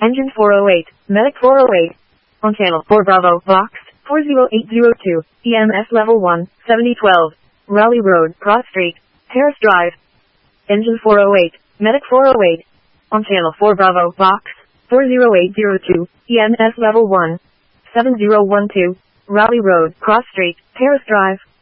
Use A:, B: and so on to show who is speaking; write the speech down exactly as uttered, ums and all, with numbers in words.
A: Engine four oh eight, Medic four oh eight. On channel four Bravo, box four oh eight oh two, E M S level one, seventy twelve. Raleigh Road, Cross Street, Terrace Drive. Engine four oh eight, Medic four oh eight. On channel four Bravo, box four oh eight oh two, E M S level one, seven oh one two. Raleigh Road, Cross Street, Terrace Drive.